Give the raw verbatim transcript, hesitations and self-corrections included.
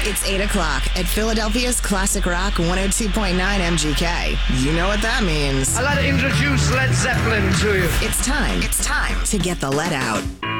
It's eight o'clock at Philadelphia's Classic Rock one oh two point nine M G K. You know what that means. I'd like to introduce Led Zeppelin to you. It's time. It's time to get the lead out.